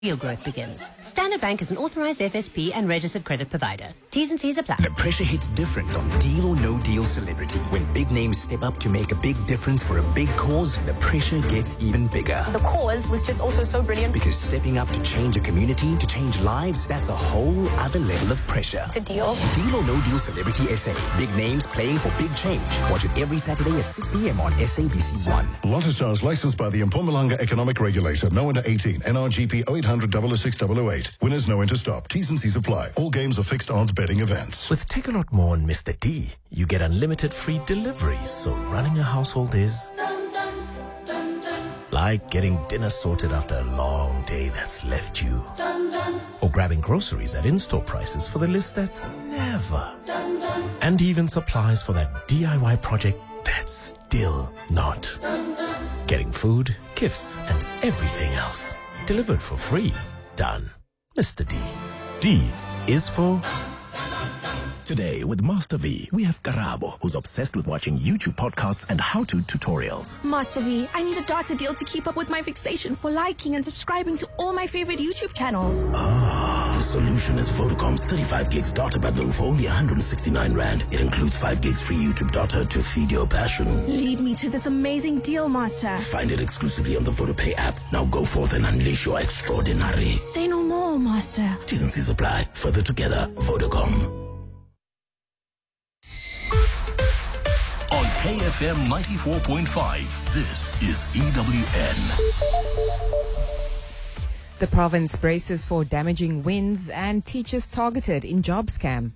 Real growth begins. Standard Bank is an authorized FSP and registered credit provider. T's and C's apply. The pressure hits different on Deal or No Deal Celebrity. When big names step up to make a big difference for a big cause, the pressure gets even bigger. The cause was just also so brilliant. Because stepping up to change a community, to change lives, that's a whole other level of pressure. It's a deal. Deal or No Deal Celebrity SA. Big names playing for big change. Watch it every Saturday at 6 p.m. on SABC 1. Lotto Stars licensed by the Mpumalanga Economic Regulator. No under 18. NRGP 0800 006 008. Winners know when to stop. T's and C's apply. All games are fixed odds betting events. With Take a Lot More on Mr. D, you get unlimited free deliveries, so running a household is like getting dinner sorted after a long day that's left you, or grabbing groceries at in-store prices for the list that's never, and even supplies for that DIY project that's still not. Getting food, gifts, and everything else delivered for free. Done. Mr. D. D is for... Today with Master V, we have Karabo, who's obsessed with watching YouTube podcasts and how-to tutorials. Master V, I need a data deal to keep up with my fixation for liking and subscribing to all my favorite YouTube channels. The solution is Vodacom's 35 gigs data bundle for only 169 Rand. It includes 5 gigs free YouTube data to feed your passion. Lead me to this amazing deal, Master. Find it exclusively on the VodaPay app. Now go forth and unleash your extraordinary. Say no more, Master. T's and C's apply. Further together, Vodacom. On KFM 94.5, this is EWN. The province braces for damaging winds and teachers targeted in job scam.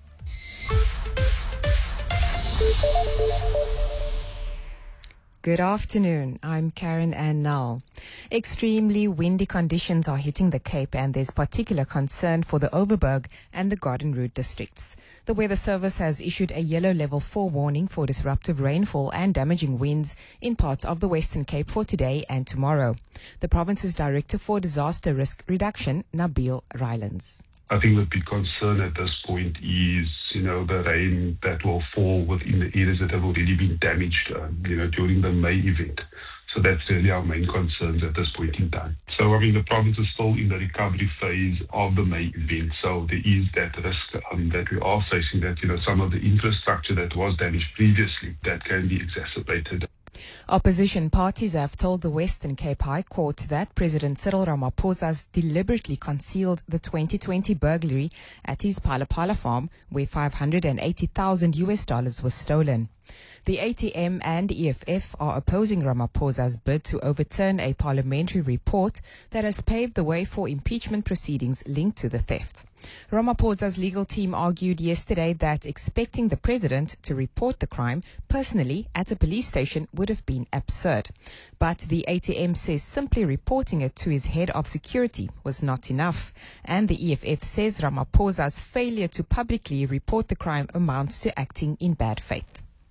Good afternoon. I'm Karen Ann Null. Extremely windy conditions are hitting the Cape, and there's particular concern for the Overberg and the Garden Route districts. The Weather Service has issued a yellow level 4 warning for disruptive rainfall and damaging winds in parts of the Western Cape for today and tomorrow. The province's Director for Disaster Risk Reduction, Nabil Rylands. I think the big concern at this point is, the rain that will fall within the areas that have already been damaged, during the May event. So that's really our main concerns at this point in time. So, the province is still in the recovery phase of the May event. So there is that risk that we are facing that, some of the infrastructure that was damaged previously, that can be exacerbated. Opposition parties have told the Western Cape High Court that President Cyril Ramaphosa deliberately concealed the 2020 burglary at his Phala farm, where $580,000 was stolen. The ATM and EFF are opposing Ramaphosa's bid to overturn a parliamentary report that has paved the way for impeachment proceedings linked to the theft. Ramaphosa's legal team argued yesterday that expecting the president to report the crime personally at a police station would have been absurd. But the ATM says simply reporting it to his head of security was not enough. And the EFF says Ramaphosa's failure to publicly report the crime amounts to acting in bad faith.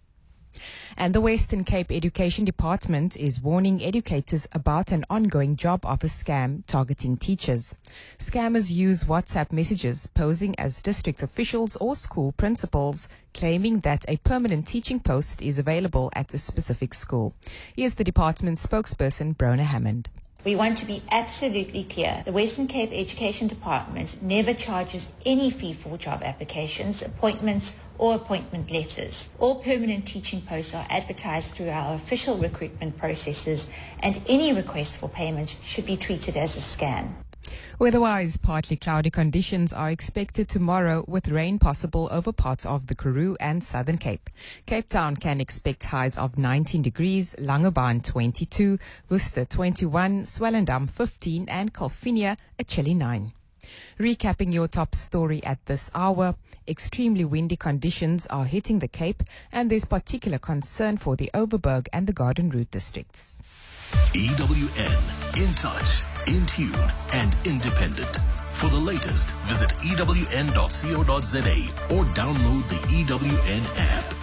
And the Western Cape Education Department is warning educators about an ongoing job offer scam targeting teachers. Scammers use WhatsApp messages posing as district officials or school principals, claiming that a permanent teaching post is available at a specific school. Here's the department's spokesperson, Brona Hammond. We want to be absolutely clear. The Western Cape Education Department never charges any fee for job applications, appointments, or appointment letters. All permanent teaching posts are advertised through our official recruitment processes, and any request for payment should be treated as a scam. Weather-wise, partly cloudy conditions are expected tomorrow with rain possible over parts of the Karoo and Southern Cape. Cape Town can expect highs of 19 degrees, Langebaan 22, Worcester 21, Swellendam 15 and Colfinia a chilly 9. Recapping your top story at this hour, extremely windy conditions are hitting the Cape and there's particular concern for the Overberg and the Garden Route districts. EWN, in touch, in tune, and independent. For the latest, visit ewn.co.za or download the EWN app.